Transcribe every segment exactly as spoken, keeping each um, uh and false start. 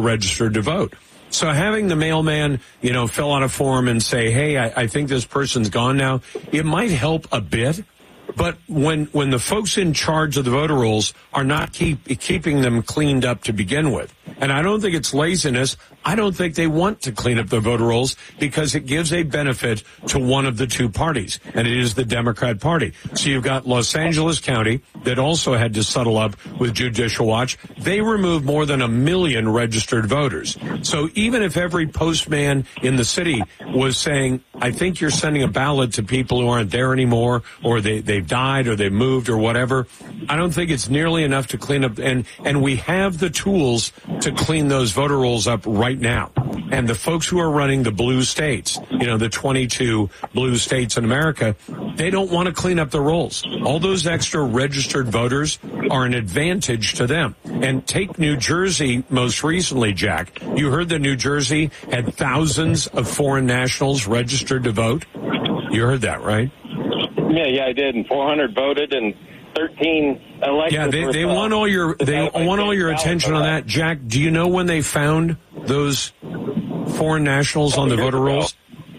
people registered to vote. So having the mailman, you know, fill out a form and say, hey, I, I think this person's gone now, it might help a bit. But when when the folks in charge of the voter rolls are not keep keeping them cleaned up to begin with, and I don't think it's laziness, I don't think they want to clean up the voter rolls because it gives a benefit to one of the two parties, and it is the Democrat Party. So you've got Los Angeles County that also had to settle up with Judicial Watch. They removed more than a million registered voters. So even if every postman in the city was saying, I think you're sending a ballot to people who aren't there anymore, or they, they've died, or they moved, or whatever, I don't think it's nearly enough to clean up. And, and we have the tools to clean those voter rolls up right now. And the folks who are running the blue states, you know, the twenty-two blue states in America, they don't want to clean up the rolls. All those extra registered voters are an advantage to them. And take New Jersey most recently, Jack. You heard that New Jersey had thousands of foreign nationals registered to vote? You heard that, right? Yeah, yeah, I did. And four hundred voted and thirteen elected. Yeah, they, they want all your they want all your attention on that. Jack, do you know when they found those foreign nationals on the voter rolls?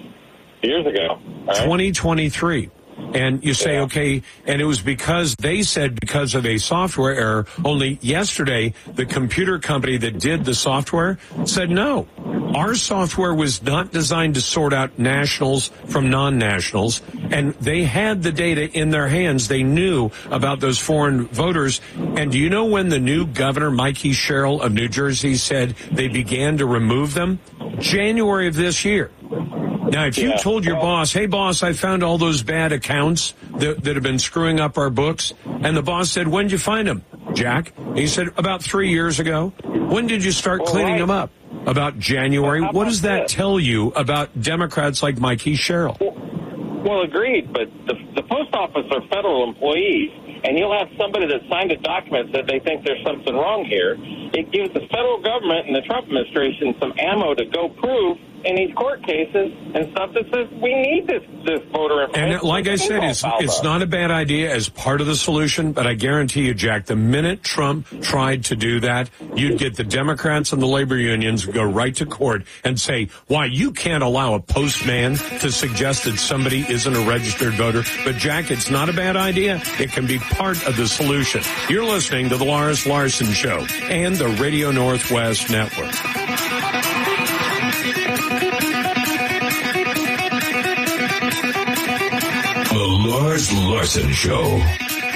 Years ago. Right? twenty twenty-three. And you say, yeah. okay, and it was because they said because of a software error. Only yesterday, the computer company that did the software said, no, our software was not designed to sort out nationals from non-nationals. And they had the data in their hands. They knew about those foreign voters. And do you know when the new governor, Mikey Sherrill of New Jersey, said they began to remove them? January of this year. Now, if you yeah. told your boss, hey, boss, I found all those bad accounts that, that have been screwing up our books, and the boss said, when did you find them, Jack? And he said, about three years ago. When did you start well, cleaning right. them up? About January. Well, what does that this? tell you about Democrats like Mikey Sherrill? Well, well, agreed, but the, the post office are federal employees, and you'll have somebody that signed a document that they think there's something wrong here. It gives the federal government and the Trump administration some ammo to go prove in these court cases and stuff that says we need this, this voter information. And like I said, it's, it's not a bad idea as part of the solution, but I guarantee you, Jack, the minute Trump tried to do that, you'd get the Democrats and the labor unions go right to court and say, why, you can't allow a postman to suggest that somebody isn't a registered voter. But, Jack, it's not a bad idea. It can be part of the solution. You're listening to the Lars Larson Show and the Radio Northwest Network. The Lars Larson Show.